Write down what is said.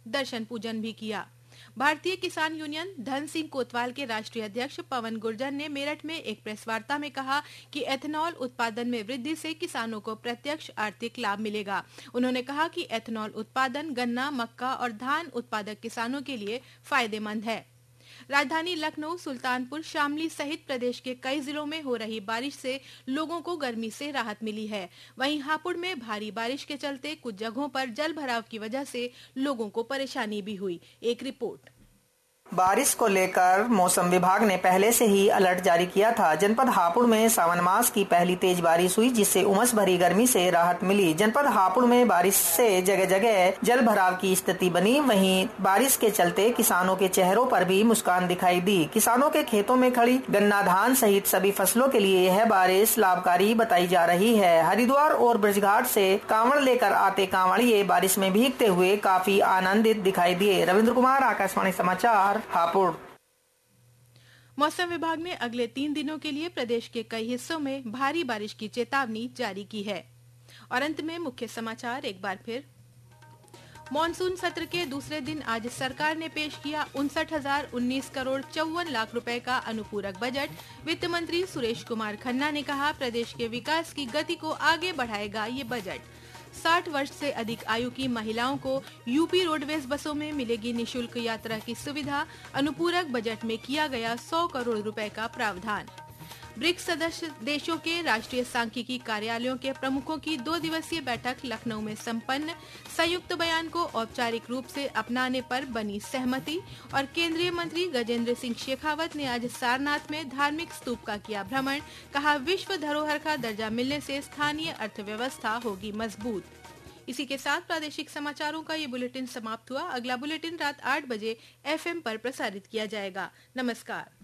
दर्शन पूजन भी किया। भारतीय किसान यूनियन धन सिंह कोतवाल के राष्ट्रीय अध्यक्ष पवन गुर्जर ने मेरठ में एक प्रेस वार्ता में कहा कि एथेनॉल उत्पादन में वृद्धि से किसानों को प्रत्यक्ष आर्थिक लाभ मिलेगा। उन्होंने कहा कि एथेनॉल उत्पादन गन्ना, मक्का और धान उत्पादक किसानों के लिए फायदेमंद है। राजधानी लखनऊ, सुल्तानपुर, शामली सहित प्रदेश के कई जिलों में हो रही बारिश से लोगों को गर्मी से राहत मिली है। वहीं हापुड़ में भारी बारिश के चलते कुछ जगहों पर जल भराव की वजह से लोगों को परेशानी भी हुई। एक रिपोर्ट। बारिश को लेकर मौसम विभाग ने पहले से ही अलर्ट जारी किया था। जनपद हापुड़ में सावन मास की पहली तेज बारिश हुई, जिससे उमस भरी गर्मी से राहत मिली। जनपद हापुड़ में बारिश से जगह जगह जल भराव की स्थिति बनी। वहीं बारिश के चलते किसानों के चेहरों पर भी मुस्कान दिखाई दी। किसानों के खेतों में खड़ी गन्ना, धान सहित सभी फसलों के लिए यह बारिश लाभकारी बताई जा रही है। हरिद्वार और ब्रजघाट से कांवड़ लेकर आते कांवड़िये बारिश में भीगते हुए काफी आनंदित दिखाई दिए। रविंद्र कुमार, आकाशवाणी समाचार, हापुड़। मौसम विभाग ने अगले 3 दिनों के लिए प्रदेश के कई हिस्सों में भारी बारिश की चेतावनी जारी की है। और अंत में मुख्य समाचार एक बार फिर। मॉनसून सत्र के दूसरे दिन आज सरकार ने पेश किया 59,019 करोड़ 54 लाख रुपए का अनुपूरक बजट। वित्त मंत्री सुरेश कुमार खन्ना ने कहा, प्रदेश के विकास की गति को आगे बढ़ाएगा ये बजट। 60 वर्ष से अधिक आयु की महिलाओं को यूपी रोडवेज बसों में मिलेगी निशुल्क यात्रा की सुविधा। अनुपूरक बजट में किया गया 100 करोड़ रुपए का प्रावधान। ब्रिक्स सदस्य देशों के राष्ट्रीय सांख्यिकी कार्यालयों के प्रमुखों की 2 दिवसीय बैठक लखनऊ में संपन्न। संयुक्त बयान को औपचारिक रूप से अपनाने पर बनी सहमति। और केंद्रीय मंत्री गजेंद्र सिंह शेखावत ने आज सारनाथ में धार्मिक स्तूप का किया भ्रमण। कहा, विश्व धरोहर का दर्जा मिलने से स्थानीय अर्थव्यवस्था होगी मजबूत। इसी के साथ प्रादेशिक समाचारों का ये बुलेटिन समाप्त हुआ। अगला बुलेटिन रात 8 बजे FM पर प्रसारित किया जाएगा। नमस्कार।